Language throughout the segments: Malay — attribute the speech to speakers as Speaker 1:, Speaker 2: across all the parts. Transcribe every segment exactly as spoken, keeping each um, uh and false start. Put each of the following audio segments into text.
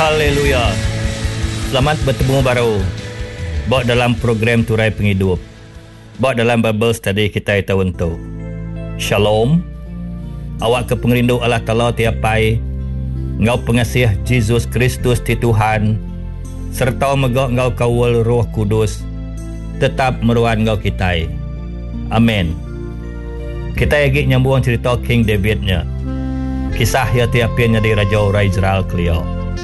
Speaker 1: Haleluya. Selamat bertemu baru. Bawa dalam program Turai Penghidup. Bawa dalam Bible Study kita tahun tu. Shalom. Awak ke pengerindu Allah Ta'ala tiapai. Ngau pengasih Jesus Kristus ti Tuhan. Serta megak ngau kawal Roh Kudus. Tetap meruan ngau kitai. Amin. Kita lagi nyambung cerita King Davidnya. Kisah ya tiapnya dari Raja Orang Israel kelio.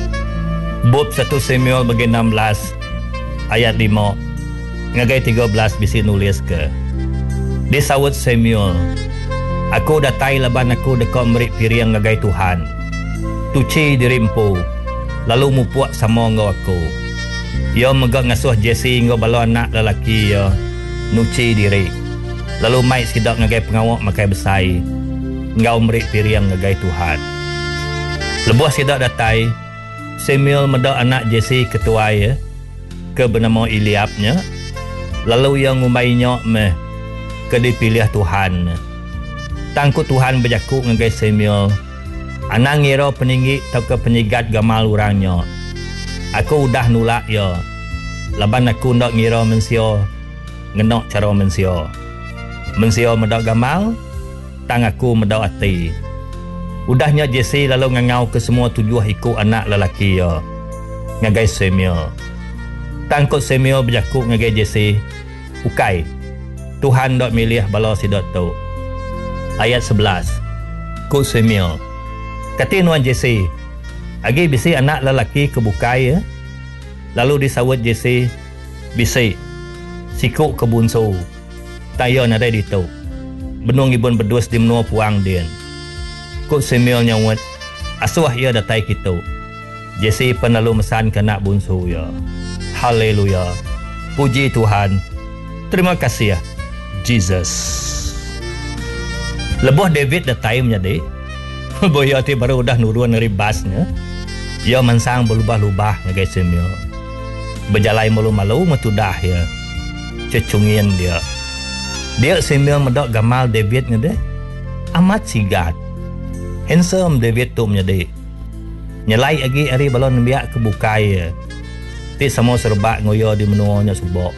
Speaker 1: Bab satu Samuel bagi enam belas ayat lima ngagai tiga belas bisi nulis ke. Disawut Samuel, aku datai laban aku dekat merik piriang ngagai Tuhan. Tuci dirimpu, lalu mupuak sama ngau aku. Ia megak ngasuh Jesse ngau balo anak lelaki ia nuci diri. Lalu mai sidak ngagai pengawak makai besai. Ngau merik piriang ngagai Tuhan. Lebuh sidak datai Samuel mendak anak Jesse ketua ya ke bernama Eliabnya. Lalu yang ngumainya meh ke dipilih Tuhan. Tangkut Tuhan berjakuk ngagai Samuel. Anak ngira peninggi atau ke penyigat gamal orangnya. Aku udah nulak ya. Laban aku ndak ngira mensio ngenok cara mensio. Mensio mendak gamal, tang aku mendak hati. Udahnya Jesse lalu ngangau ke semua tujuh ikut anak lelaki ya. Ngagai Samuel. Tangkut Samuel berjakuk ngagai Jesse. Ukai. Tuhan dok milih bala si dok tu. Ayat sebelas. Kut Samuel. Kata nuan Jesse. Agi bisi anak lelaki kebukai ya. Lalu disawat Jesse. Bisi. Sikuk kebunsu. Tayo nadai ditu. Benung ibun berdus di menua puang dia. Kut Samuel nyawat, asuah ia datai kita. Jesse penalu mesan ke anak bunsu ya. Haleluya. Puji Tuhan. Terima kasih ya, Jesus. Lebuh David datai menjadi. Boya ti baru udah nurun dari basnya. Ia mensang berlubah-lubah ngagai Samuel. Berjalai malu-malu metudah ya. Cecungin dia. Dia Samuel mendak gamal David ngade. Amat sigat. Handsome David tu menjadi. Nyelai lagi hari balon biak kebukai ya. Ti semua serbak ngoyo di menuanya subok.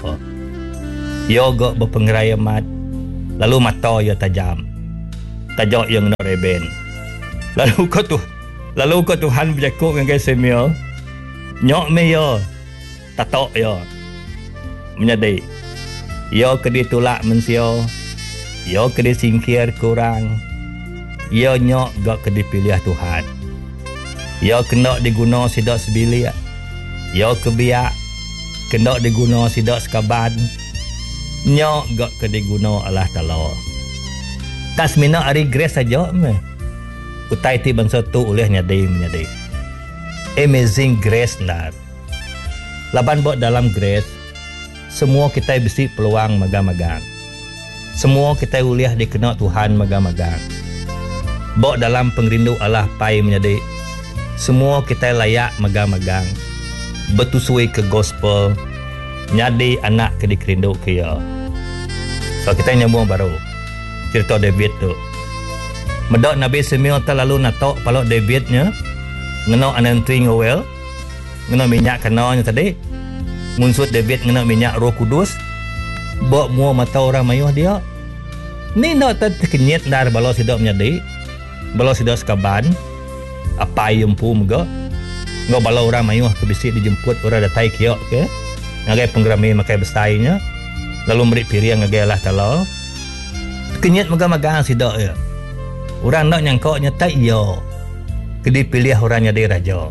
Speaker 1: Ia gak berpenggerai amat. Lalu mata ia tajam. Tajak yang nak reben. Lalu kau tu, lalu kau Tuhan berjakuk dengan Samuel. Nyok me ya. Tatok ya. Menjadi. Ia kedi tulak mensio. Ia kedi singkir kurang. Ia nyok gak ke dipilih Tuhan. Ia kena diguna sidak sebilik. Ia kebiak. Kena diguna sidak sekaban. Nyok gak ke diguna Allah Ta'ala. Tas mina hari grace saja meh. Utai ti bangsa tu oleh nyadai menyadai. Amazing grace nak. Laban buat dalam grace. Semua kita besi peluang magang-magang. Semua kita uliah dikena Tuhan magang-magang. Bawa dalam pengerindu Allah pai menjadi semua kita layak magang-magang bertusui ke gospel nyadi anak ke dikerindu ke ya. So kita nyambung baru cerita David tu. Medak Nabi Samuel terlalu natok palok Davidnya ngena anointing oil, ngena minyak kenanya tadi. Munsut David ngena minyak Roh Kudus. Bawa mua mata orang mayuh dia. Ni nak terkenyit dar balo sidak menjadi. Balo sidak sekaban apa yang pun juga ngau balo orang mayuh ke bisik dijemput orang datai kiok ke ngagai penggerami makai bestainya lalu merik piriang ngagai Allah Ta'ala kenyat magang-magang sidak ya orang nak nyangkok nyatai ya kedi pilih orang nyadai raja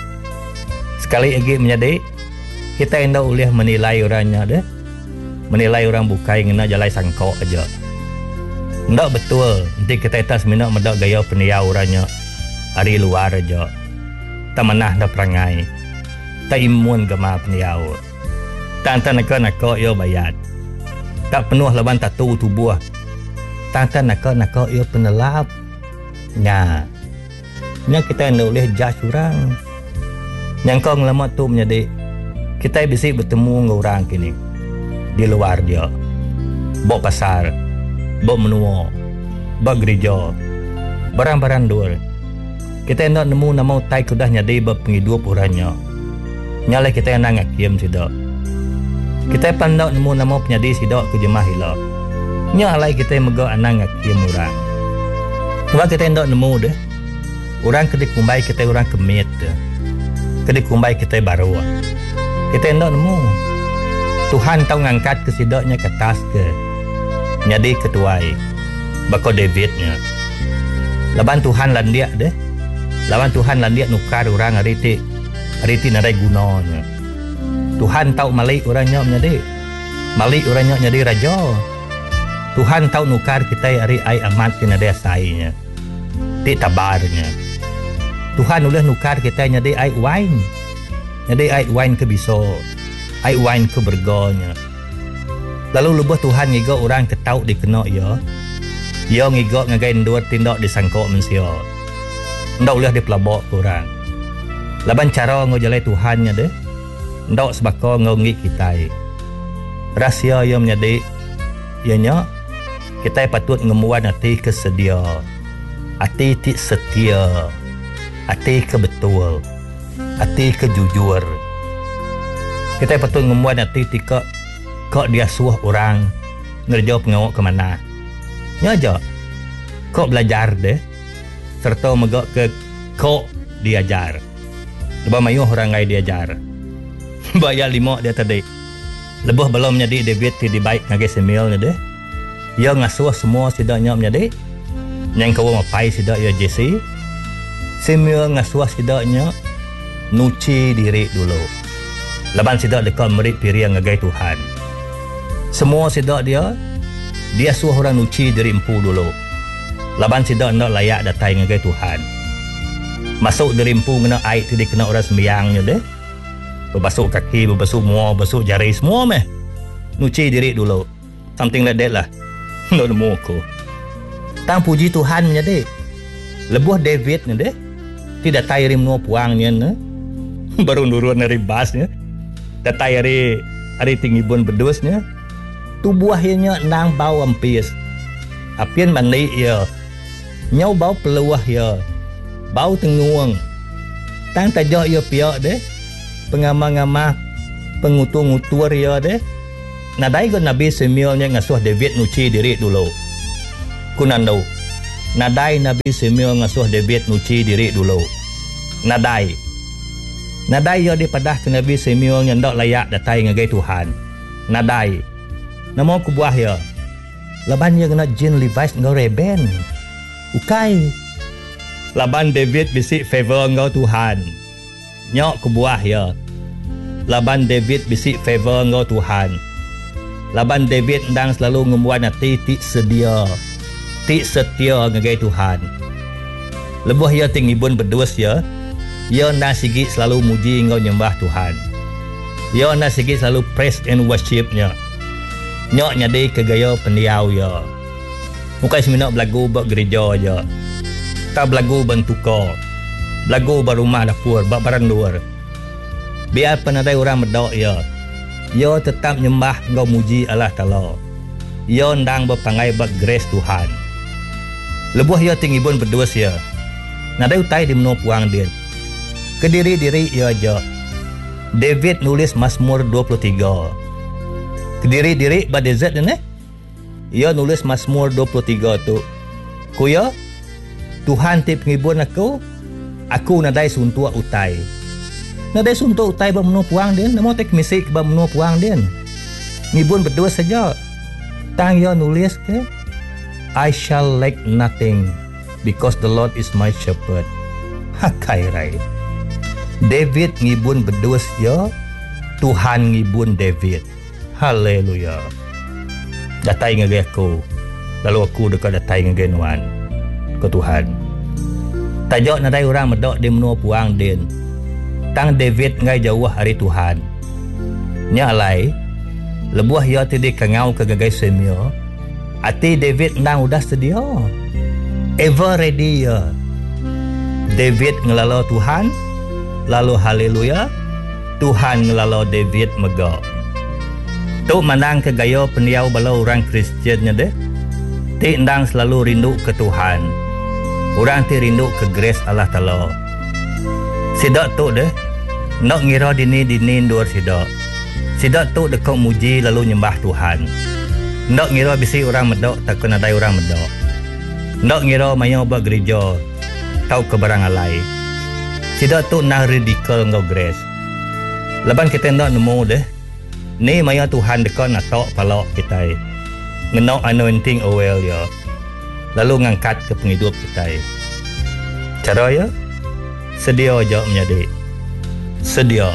Speaker 1: sekali lagi menjadi kita hendak ulih menilai orangnya deh menilai orang bukai ngena jalai sangkok aja. Ndak betul. Nanti kita atas minat mendak gaya peniau orangnya. Hari luar aja. Tak manah dah perangai. Tak imun gema peniau. Tak antar nakal-nakal ia bayat. Tak penuh laban tatu tubuh. Tak antar nakal-nakal ia penelap. Nya. Nya kita hendak boleh judge orang. Yang kau ngelamat tu menjadi. Kita bisik bertemu dengan orang kini. Di luar dia. Bawa pasar. Bawa menua. Bawa gereja. Barang-barang dur. Kita nak nemu nama tai kudah nyadi berpenghidup orangnya. Nyalai kita yang nak ngakiem sidak. Kita pandang nemu nama penyadi sidak ke jemaah hilang. Nyalai kita yang megak anak ngakiem orang. Sebab kita nak nemu deh. Orang kedik kumbai kita orang kemit. Kedik kumbai kita baru. Kita nak nemu. Tuhan tahu ngangkat ke sidaknya ke atas ke. Nyadi ketuai. Bako Davidnya. Laban Tuhan landiak deh. Lawan Tuhan landiak nukar orang hari ti. Hari ti nadai gunanya. Tuhan tahu malik orangnya menjadi. Malik orangnya jadi raja. Tuhan tahu nukar kita hari ai amat ti nadai asainya. Ti tabarnya. Tuhan ulah nukar kita jadi ai wine. Jadi ai wine ke biso. Ai wine ke bergonya. Lalu lebuh Tuhan ngigo orang ketau dikena ya. Ya ngigo ngagai dua tindak disangkok manusia. Ndak boleh dipelabok orang. Laban cara ngojalai Tuhannya deh. Ndak sebako ngongik kita. Rahsia yang menjadi ianya kita patut ngemuan hati kesedia. Hati ti setia. Hati kebetul. Hati kejujur. Kita patut ngemuan hati tika kok dia suah orang ngerja pengawak ke mana. Nyaja kok belajar deh. Serta megak ke kok diajar. Lepas mayuh orang lain diajar. Bayar lima dia tadi. Lebuh belum menjadi David ti dibaik ngagai semilnya deh. Ya ngasuh semua sidaknya menjadi. Yang kau mapai sidak ya Jesse. Semil ngasuh sidaknya nuci diri dulu. Leban sidak dekat merit piriang ngagai Tuhan. Semua sidak dia dia suah orang nuci diri empu dulu. Laban sidak nak layak datai ngagai Tuhan. Masuk dari empu kena air tu dia kena orang sembiangnya deh. Berbasuh kaki, berbasuh muah, berbasuh jari semua meh. Nuci diri dulu. Something like that lah. Nak nemu aku. Tang puji Tuhan nya deh. Lebuh David nya deh. Tidak datai rim nuah puangnya ne. Baru nurun dari basnya. Datai hari hari tinggi bun bedusnya. Tubuhnya nang bau ampis. Apian mandi ya. Nyau bau peluah ya. Bau tenguang. Tang tajak ya piak deh. Pengamah-ngamah. Pengutur-ngutur ya deh. Nadai ko Nabi Samuelnya ngasuh David nuci diri dulu. Kunando. Nadai Nabi Samuel ngasuh David nuci diri dulu. Nadai. Nadai ya dipadah ke Nabi Samuel yang tak layak datai ngagai Tuhan. Nadai. Nama ku buah ya. Laban ya kena jin Levi's ngau reben. Ukai. Laban David bisik favor ngau Tuhan. Nyok ku buah ya. Laban David bisik favor ngau Tuhan. Laban David ndang selalu ngemuan hati ti sedia. Ti setia ngagai Tuhan. Lebuh ya tingibun berdus ya. Ya nak sigi selalu muji ngau nyembah Tuhan. Ya nak sigi selalu praise and worshipnya. Nyok nyadi ke gaya pendiau ya. Bukan seminat belagu buat gereja je. Tak belagu bentukar. Belagu berumah dapur, buat barang luar. Biar penadai orang berdok ya. Ya tetap nyembah ngau muji Allah Ta'ala. Ya ndang berpangai buat grace Tuhan. Lebuh ya tinggi pun berdua ya. Nadai utai di menua puang dia. Kediri-diri ya je. David nulis Mazmur dua puluh tiga. Kediri-diri pada zat ni. Ia nulis Mazmur dua puluh tiga tu. Kuya, Tuhan ti pengibun aku, aku nadai suntua utai. Nadai suntua utai ba menua puang dia, namo tek misik ba menua puang dia. Ngibun berdua saja. Tang ia nulis ke, I shall lack nothing because the Lord is my shepherd. Hakai rai. David ngibun berdua ya, Tuhan ngibun David. Haleluya. Datai ngagai aku. Lalu aku dekat datai ngagai nuan. Ke Tuhan. Tajak nadai orang medok di menua puang din. Tang David ngai jauh hari Tuhan. Nya alai. Lebuah ya tadi kangau ke gagai Samuel. Ati David nang udah sedia. Ever ready ya. David ngelalo Tuhan. Lalu haleluya. Tuhan ngelalo David megak. Tu mandang ke gaya pendiau balau orang Kristiannya deh. Ti ndang selalu rindu ke Tuhan. Orang ti rindu ke grace Allah Ta'ala. Sidak tu deh, nak ngira dini-dini luar sidak. Sidak tu dekat muji lalu nyembah Tuhan. Nak ngira bisi orang medok tak kena ada orang medok. Nak ngira maya buat gereja, tahu ke barang alai. Sidak tu nak ridicule ngau grace. Leban kita nak nemu deh, ni maya Tuhan dekat nak tok palak kita. Ngenok anointing oil ya. Lalu ngangkat ke penghidup kita. Cara ya? Sedia aja menjadi. Sedia.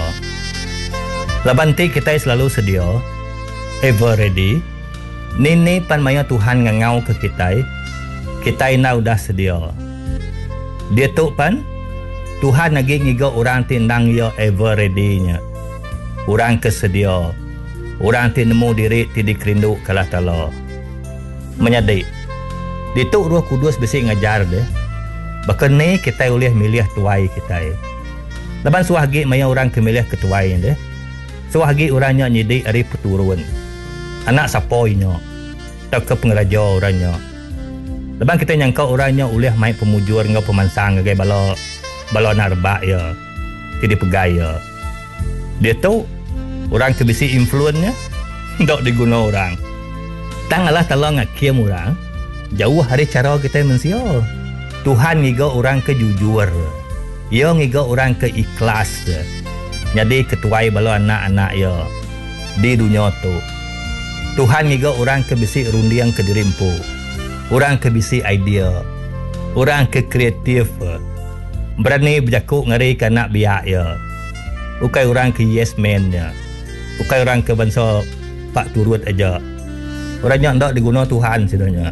Speaker 1: Laban ti kita selalu sedia. Ever ready. Ni pan maya Tuhan ngangau ke kita. Kita ina udah sedia. Dia tu pan Tuhan lagi ngigo orang ti ndang ya ever ready nya. Orang kesedia. Orang ti nemu diri ti dikerindu kalah Ta'ala. Menyadi. Dituk Roh Kudus besi ngajar deh. Bahkan ni kita boleh milih tuai kita. Lepas suahgi maya orang kemilih ketuai deh. Suahgi orangnya nyidik ari peturun. Anak sapoinya. Tak ke pengeraja orangnya. Lepas kita nyangka orangnya boleh main pemujur ngau pemansang ngagai bala bala narbak ya. Jadi pegai ya. Dia tu orang ke besi influennya ndak diguna orang. Tang Allah Ta'ala ngakiem orang. Jauh hari cara kita manusia. Tuhan ngiga orang ke jujur. Ia ngiga orang ke ikhlas. Jadi ketuai bala anak-anak ya di dunia tu. Tuhan ngiga orang ke bisi rundiang ke dirimpu. Orang ke bisi idea. Orang ke kreatif. Berani berjakuk ngari ke anak biak ya. Bukan orang ke yes man ya. Bukan orang ke bangsa pak turut aja. Orangnya ndak diguna Tuhan sedanya.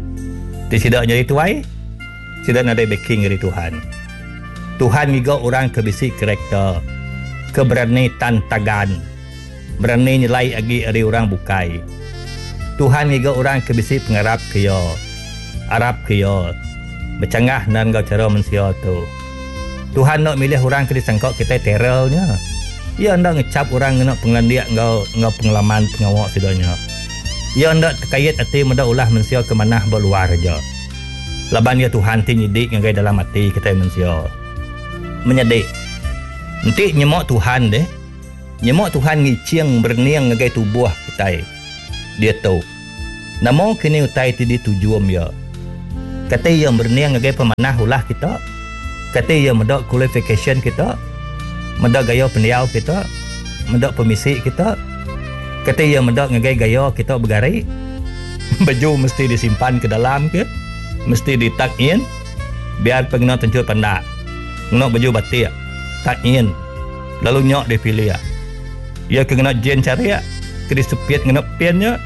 Speaker 1: Di sidak jadi tuai, sidak ada backing dari Tuhan. Tuhan juga orang ke bisi karakter, keberani tantagan, berani nilai lagi dari orang bukai. Tuhan juga orang ke bisi pengarap kaya, Arab kaya, bercanggah dan kau cara manusia tu. Tuhan nak milih orang ke disangkau kita teralnya. Ia hendak ngecap orang nak penglandiak kau kau pengalaman pengawak sidanya. Ia hendak terkait hati mudah ulah manusia ke mana berluar aja. Laban ya Tuhan ti nyidik ngagai dalam hati kita manusia. Menyedik. Nanti nyemok Tuhan deh. Nyemok Tuhan ngiciang berniang ngagai tubuh kita. Dia tahu. Namo kini utai ti ditujuam ya. Kata yang berniang ngagai pemanah ulah kita. Kata yang medak qualification kita. Medak gaya pendiau kita. Medak pemisik kita. Kata yang medak ngagai gaya kita bergari. Baju mesti disimpan ke dalam ke. Mesti ditak in. Biar pengguna tencut pandak. Nak baju batik. Tak in. Lalu nyok dipilih. Ya kena jen cari ya. Kena sepit kena piannya.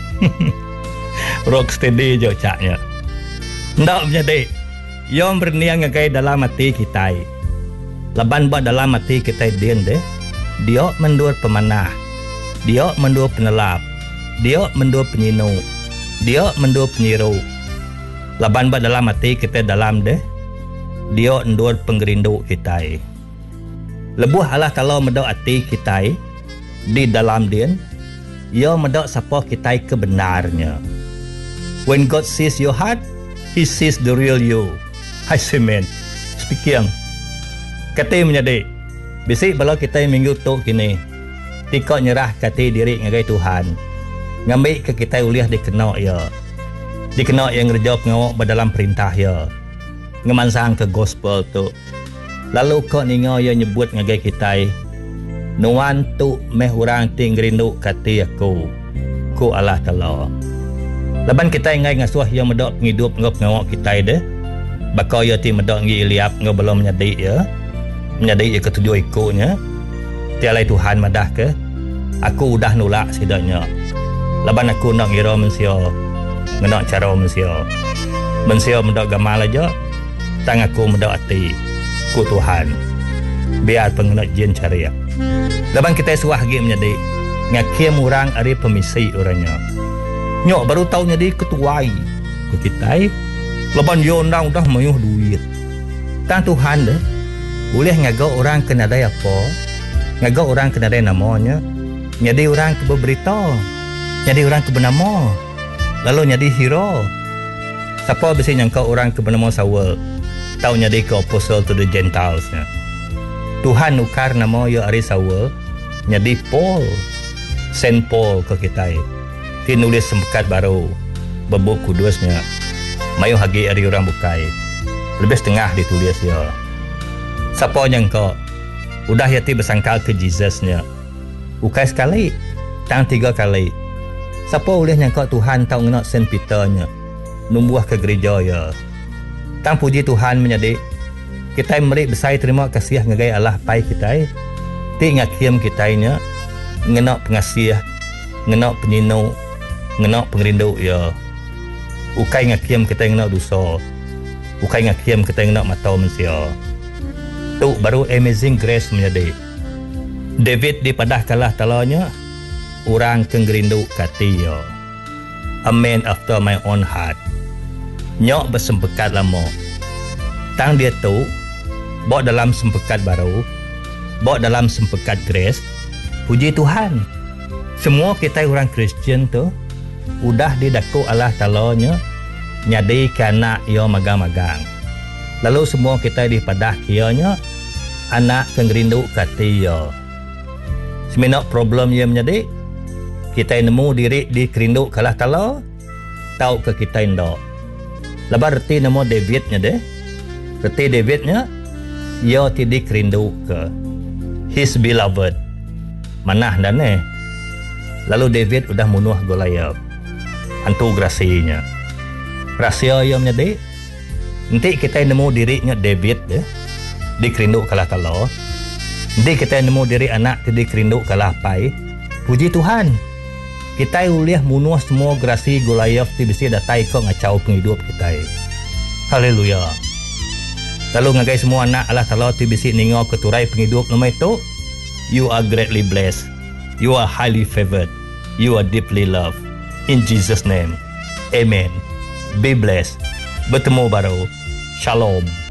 Speaker 1: Rock steady je caknya. Ndak menjadi. Yang berniang ngagai dalam hati kita. Laban buat dalam hati kita din deh. Dia mendur pemanah. Dia mendur penelap. Dia mendur penyinu. Dia mendur penyiru. Laban buat dalam hati kita dalam deh. Dia mendur penggerindu kita. Lebuh Allah kalau mendur hati kita di dalam dia. Ia mendur siapa kita kebenarnya. When God sees your heart, He sees the real you. I say man. Speaking. Kata menjadi. Bisik bala kita minggu tu kini. Tika nyerah kata diri ngagai Tuhan. Ngambil ke kita uliah dikena ya. Dikena yang ngerja pengawak dalam perintah ya. Ngemansang ke gospel tu. Lalu kau ninga yang nyebut ngagai kita. Nuan tu meh orang ting rindu kata aku. Ku Allah Ta'ala. Laban kita ingai ngasuh yang medak penghidup ngau pengawak kita deh. Bakal ya ti medak ngi iliap ngau belum menjadi ya. Menjadi ya ketujuh ikutnya. Tialai Tuhan madah ke. Aku udah nolak sidanya. Laban aku nak ngira manusia. Ngenak cara manusia. Manusia mendak gamal aja. Tang aku mendak hati. Ku Tuhan. Biar pengenak jen cari. Laban kita suah lagi menjadi. Ngakim orang ari pemisi orangnya. Nyok baru tahu jadi ketuai. Ku kita. Laban dia undang udah mayuh duit. Tang Tuhan deh. Boleh ngagak orang kena ada apa. Ngagak orang kena ada namanya. Jadi orang keberberita. Jadi orang kebenama. Lalu jadi hero. Siapa bisa nyangka orang ke bernama Saul tahu jadi ke apostle to the Gentiles nya. Tuhan ukar nama ya ari Saul jadi Paul, Saint Paul ke kita. Ti nulis sempekat baru bebuk kudusnya. Mayu hagi ari orang bukai. Lebih setengah ditulis ya. Siapa nyangka udah yati bersangkal ke Jesusnya. Ukai sekali, tang tiga kali. Siapa boleh nyangka Tuhan tahu ngenok Saint Peternya. Numbuh ke gereja ya. Tang puji Tuhan menjadi kita merik besar terima kasih ngagai Allah pai kita. Ti ngakiem kita nya ngenok pengasih, ngenok penyinu, ngenok pengerindu ya. Ukai ngakiem kita ngenok dosa. Ukai ngakiem kita ngenok matau manusia. Tu baru amazing grace menjadi. David di padah kalah talanya orang kenggerindu kati ya. A man after my own heart. Nyok bersempekat lama. Tang dia tu bawa dalam sempekat baru, bawa dalam sempekat grace. Puji Tuhan. Semua kita orang Kristian tu udah didaku Allah talanya nyadi kanak yo magang-magang. Lalu semua kita di padah kianya anak kenggerindu kati yo. Seminok problem yang menjadi kita nemu diri di kerindu kalah tala tahu ke kita indak. Lebar reti nama Davidnya deh. Reti Davidnya ia tidak kerindu ke his beloved. Manah dan eh. Lalu David udah munuh Goliath. Hantu grasinya. Rahasia yang menjadi nanti kita nemu dirinya David deh. Di kerindu kalah tala. Nanti kita nemu diri anak tidak kerindu kalah pai. Puji Tuhan. Kita uliah munuh semua grasi Goliath ti bisi datai ko ngacau penghidup kita. Haleluya. Lalu ngagai semua anak Allah Taala ti bisi ningo keturai penghidup nama itu. You are greatly blessed. You are highly favored. You are deeply loved. In Jesus name. Amen. Be blessed. Bertemu baru. Shalom.